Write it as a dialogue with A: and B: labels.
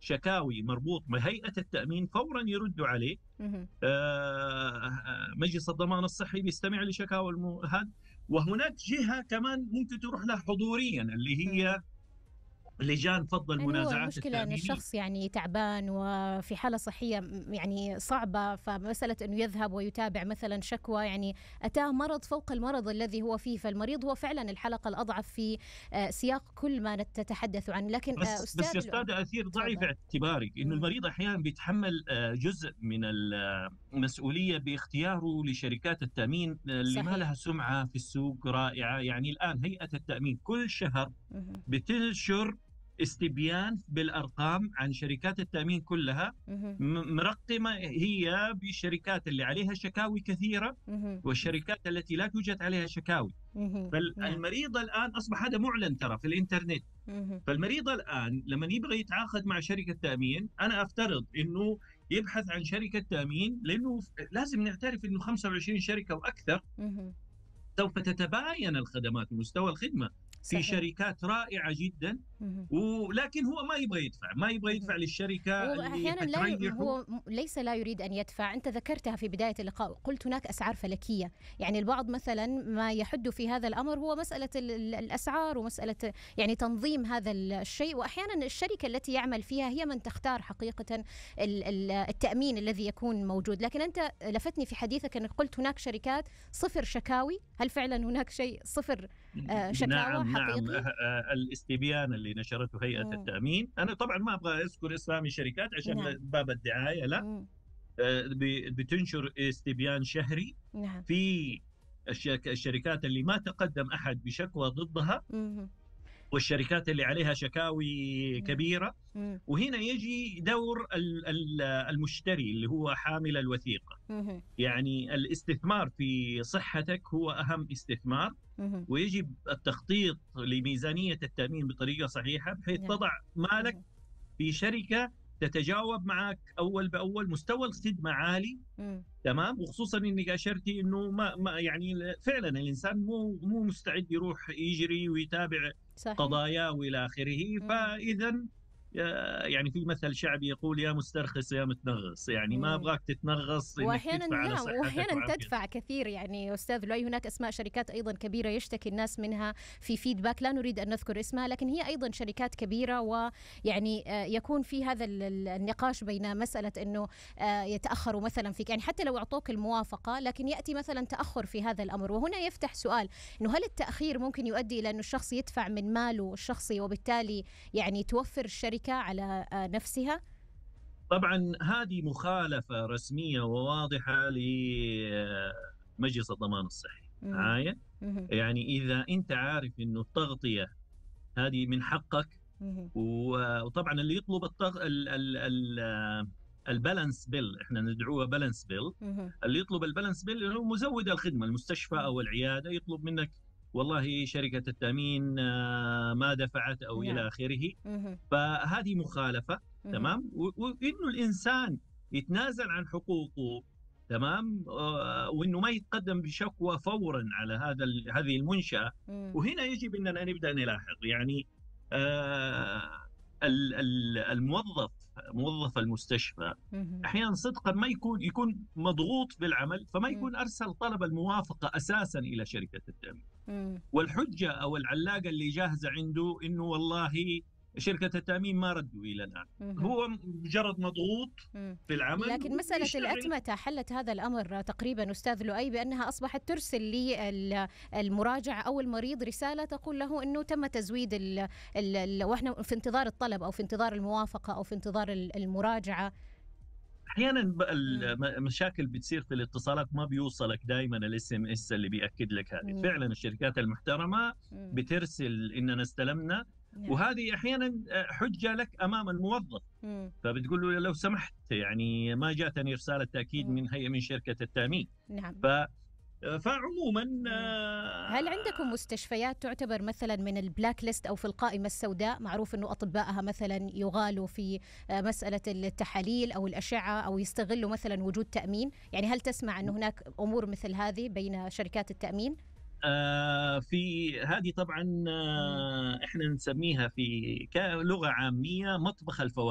A: شكاوي مربوط بهيئة التأمين فورا يردوا عليه.
B: مهم.
A: مجلس الضمان الصحي بيستمع لشكاوى هذا. وهناك جهة كمان ممكن تروح لها حضوريا اللي هي
B: مم.
A: لجان فض
B: يعني هو
A: المنازعات
B: المشكلة أن
A: التأمينية.
B: الشخص يعني تعبان وفي حالة صحية يعني صعبة، فمسألة أنه يذهب ويتابع مثلا شكوى، يعني أتاه مرض فوق المرض الذي هو فيه، فالمريض هو فعلا الحلقة الأضعف في سياق كل ما نتحدث عنه. لكن
A: بس يا
B: أستاذ
A: استاذ اثير ضعي في
B: تفضل.
A: اعتبارك انه
B: مم.
A: المريض احيانا بيتحمل جزء من المسؤوليه باختياره لشركات التامين اللي ما
B: صحيح.
A: لها سمعه في السوق رائعه. يعني الان هيئه التامين كل شهر
B: مهم.
A: بتنشر استبيان بالارقام عن شركات التامين كلها،
B: مهم.
A: مرقمه هي بالشركات اللي عليها شكاوي كثيره
B: مهم.
A: والشركات التي لا توجد عليها شكاوي.
B: مهم. نعم.
A: فالمريض الان اصبح هذا معلن ترى في الانترنت.
B: مهم.
A: فالمريض الآن لما يبغى يتعاقد مع شركة تأمين، أنا أفترض أنه يبحث عن شركة تأمين، لأنه لازم نعترف أنه 25 شركة وأكثر
B: مهم.
A: سوف تتباين الخدمات ومستوى الخدمة في
B: صحيح.
A: شركات رائعة جدا.
B: مهم.
A: ولكن هو ما يبغى يدفع
B: مهم.
A: للشركة
B: هو
A: اللي
B: أحيانا
A: حتريحه.
B: ليس لا يريد أن يدفع. أنت ذكرتها في بداية اللقاء، قلت هناك أسعار فلكية. يعني البعض مثلا ما يحد في هذا الأمر هو مسألة الأسعار ومسألة يعني تنظيم هذا الشيء، وأحيانا الشركة التي يعمل فيها هي من تختار حقيقة التأمين الذي يكون موجود. لكن أنت لفتني في حديثك أنك قلت هناك شركات صفر شكاوي. هل فعلا هناك شيء صفر شكاوى
A: نعم.
B: حقيقي؟
A: الاستبيان اللي نشرته هيئة
B: مم.
A: التأمين، أنا طبعا ما أبغى أذكر أسامي شركات عشان
B: نعم.
A: باب الدعاية، لا.
B: مم.
A: بتنشر استبيان شهري
B: نعم.
A: في الشركات اللي ما تقدم أحد بشكوى ضدها
B: مم.
A: والشركات اللي عليها شكاوي
B: نعم.
A: كبيرة.
B: مم.
A: وهنا يجي دور المشتري اللي هو حامل الوثيقة.
B: مم.
A: يعني الاستثمار في صحتك هو أهم استثمار،
B: مم.
A: ويجب التخطيط لميزانية التأمين بطريقة صحيحة بحيث
B: نعم.
A: تضع مالك
B: مم.
A: في شركة تتجاوب معك أول بأول، مستوى الخدمة عالي.
B: مم.
A: تمام. وخصوصا انك اشرتي انه ما يعني فعلا الانسان مو مستعد يروح يجري ويتابع
B: صحيح.
A: قضاياه والى اخره.
B: مم.
A: فاذا يعني في مثل شعبي يقول يا مسترخص يا متنغص، يعني ما
B: مم.
A: ابغاك تتنغص انك
B: واحيانا
A: تدفع على
B: لا،
A: صحتك
B: واحيانا
A: وعافيتك.
B: تدفع كثير. يعني استاذ لؤي هناك اسماء شركات ايضا كبيره يشتكي الناس منها في فيدباك، لا نريد ان نذكر اسمها، لكن هي ايضا شركات كبيره. ويعني يكون في هذا النقاش بين مساله انه يتاخروا مثلا فيك، يعني حتى لو اعطوك الموافقه لكن ياتي مثلا تاخر في هذا الامر. وهنا يفتح سؤال انه هل التاخير ممكن يؤدي الى انه الشخص يدفع من ماله الشخصي وبالتالي يعني توفر الشركه على نفسها؟
A: طبعا هذه مخالفة رسمية وواضحة لمجلس الضمان الصحي
B: مم.
A: معايا.
B: مم.
A: يعني إذا أنت عارف أنه التغطية هذه من حقك،
B: مم.
A: وطبعا اللي يطلب البالانس بيل، احنا ندعوها بالانس بيل.
B: مم.
A: اللي يطلب البالانس بيل اللي هو مزود الخدمه، المستشفى او العياده يطلب منك والله شركه التامين ما دفعت او الى
B: نعم.
A: اخره.
B: مم.
A: فهذه مخالفه.
B: مم.
A: تمام. وانه الانسان يتنازل عن حقوقه، تمام، وانه ما يتقدم بشكوى فورا على هذه المنشاه.
B: مم.
A: وهنا يجب اننا نبدا نلاحظ يعني الموظف، موظف المستشفى
B: مم.
A: احيانا صدقا ما يكون مضغوط بالعمل، فما
B: مم.
A: يكون ارسل طلب الموافقه اساسا الى شركه التامين.
B: مم.
A: والحجه او العلاقه اللي جاهزه عنده انه والله شركه التامين ما ردوا الى الان،
B: مم.
A: هو مجرد مضغوط
B: مم.
A: في العمل
B: لكن مسألة
A: ويشتغل.
B: الأتمتة حلت هذا الأمر تقريبا أستاذ لؤي، بأنها أصبحت ترسل للمراجع أو المريض رسالة تقول له أنه تم تزويد وإحنا في انتظار الطلب أو في انتظار الموافقة أو في انتظار المراجعة.
A: احيانا
B: مم.
A: المشاكل بتصير في الاتصالات، ما بيوصلك دائما الاس ام اس اللي بياكد لك هذه.
B: نعم.
A: فعلا الشركات المحترمه
B: مم.
A: بترسل اننا استلمنا،
B: نعم.
A: وهذه احيانا حجه لك امام الموظف.
B: مم.
A: فبتقول له لو سمحت يعني ما جاتني رساله تاكيد
B: مم.
A: من شركه التامين.
B: نعم.
A: ف فعموما
B: هل عندكم مستشفيات تعتبر مثلا من البلاك ليست أو في القائمة السوداء؟ معروف أنه أطبائها مثلا يغالوا في مسألة التحاليل أو الأشعة أو يستغلوا مثلا وجود تأمين. يعني هل تسمع أن هناك أمور مثل هذه بين شركات التأمين؟
A: في هذه طبعا احنا نسميها في كلغه عاميه مطبخ الفوائد.